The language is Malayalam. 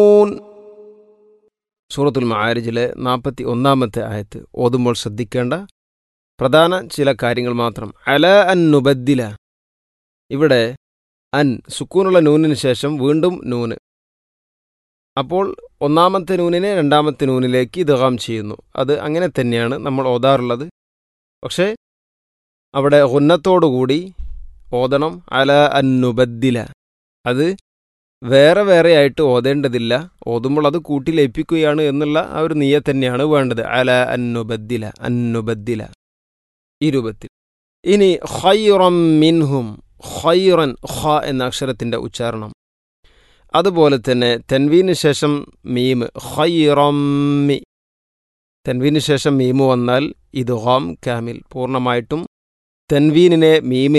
സൂറത്തുൽ മആരിജിലെ 41-ാമത്തെ ആയത്ത് ഓതുമ്പോൾ ശ്രദ്ധിക്കേണ്ട പ്രധാന ചില കാര്യങ്ങൾ മാത്രം. അല അൻ നുബദ്ദില, ഇവിടെ അൻ സുക്കൂനുള്ള നൂനിന് ശേഷം വീണ്ടും നൂന്. അപ്പോൾ ഒന്നാമത്തെ നൂനിനെ രണ്ടാമത്തെ നൂനിലേക്ക് ഇദ്ഗാം ചെയ്യുന്നു. അത് അങ്ങനെ തന്നെയാണ് നമ്മൾ ഓതാറുള്ളത്. പക്ഷേ അവിടെ ഗുന്നത്തോടുകൂടി ഓതണം. അല അൻ നുബദ്ദില, അത് വേറെ വേറെ ആയിട്ട് ഓതേണ്ടതില്ല. ഓതുമ്പോൾ അത് കൂട്ടി ലയിപ്പിക്കുകയാണ് എന്നുള്ള ആ ഒരു നിയ്യത്ത് തന്നെയാണ് വേണ്ടത്. അല അന്നുബദ്ദില, അന്നുബദ്ദില, ഈ രൂപത്തിൽ. ഇനി ഖൈറം മിൻഹും, ഖൈറൻ, ഖ എന്ന അക്ഷരത്തിൻ്റെ ഉച്ചാരണം. അതുപോലെ തന്നെ തെൻവീന് ശേഷം മീം, ഖൈറമ്മി. തെൻവീന് ശേഷം മീമ് വന്നാൽ ഇദ്ഗാം കാമിൽ, പൂർണ്ണമായിട്ടും തെൻവീനിനെ മീമിൽ